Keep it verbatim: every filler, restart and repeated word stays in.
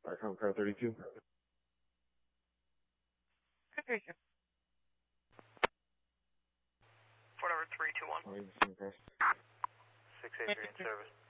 Icon car thirty-two. Fort number three two one. Oh, you can see me across. six eight three in service.